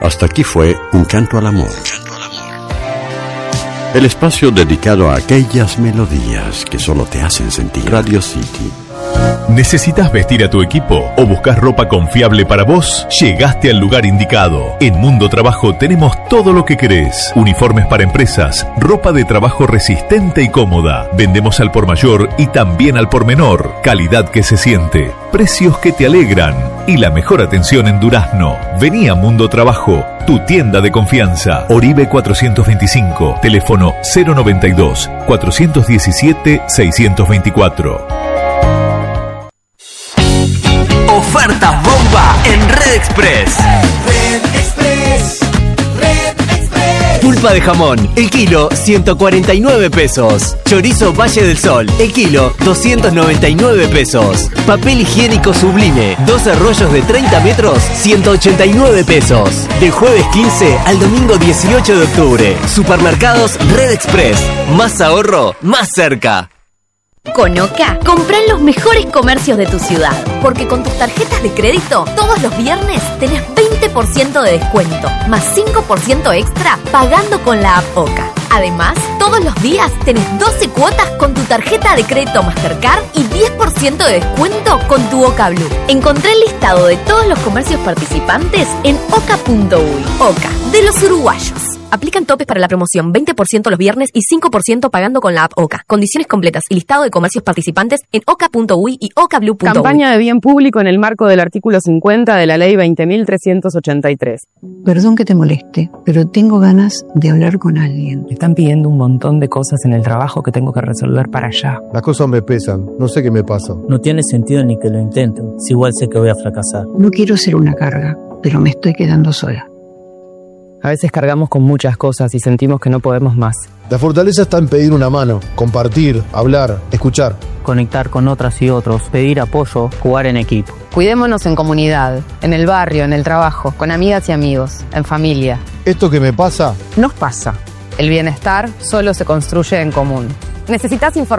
Hasta aquí fue Un Canto al Amor. El espacio dedicado a aquellas melodías que solo te hacen sentir. Radio City. ¿Necesitas vestir a tu equipo o buscas ropa confiable para vos? Llegaste al lugar indicado. En Mundo Trabajo tenemos todo lo que querés. Uniformes para empresas, ropa de trabajo resistente y cómoda. Vendemos al por mayor y también al por menor. Calidad que se siente, precios que te alegran y la mejor atención en Durazno. Vení a Mundo Trabajo, tu tienda de confianza. Oribe 425, teléfono 092 417 624. Ofertas bomba en Red Express. Red Express. Red Express. Pulpa de jamón, el kilo 149 pesos. Chorizo Valle del Sol, el kilo 299 pesos. Papel higiénico Sublime, 12 rollos de 30 metros, 189 pesos. Del jueves 15 al domingo 18 de octubre. Supermercados Red Express. Más ahorro, más cerca. Con OCA, comprá en los mejores comercios de tu ciudad, porque con tus tarjetas de crédito, todos los viernes tenés 20% de descuento, más 5% extra pagando con la app OCA. Además, todos los días tenés 12 cuotas con tu tarjeta de crédito Mastercard y 10% de descuento con tu OCA Blue. Encontrá el listado de todos los comercios participantes en oca.uy. OCA, de los uruguayos. Aplican topes para la promoción, 20% los viernes y 5% pagando con la app OCA. Condiciones completas y listado de comercios participantes en oca.uy y ocablue.uy. Campaña de bien público en el marco del artículo 50 de la ley 20.383. Perdón que te moleste, pero tengo ganas de hablar con alguien. Me están pidiendo un montón de cosas en el trabajo que tengo que resolver para allá. Las cosas me pesan, no sé qué me pasa. No tiene sentido ni que lo intenten, si igual sé que voy a fracasar. No quiero ser una carga, pero me estoy quedando sola. A veces cargamos con muchas cosas y sentimos que no podemos más. La fortaleza está en pedir una mano, compartir, hablar, escuchar. Conectar con otras y otros, pedir apoyo, jugar en equipo. Cuidémonos en comunidad, en el barrio, en el trabajo, con amigas y amigos, en familia. Esto que me pasa, Nos pasa. El bienestar solo se construye en común. ¿Necesitas información?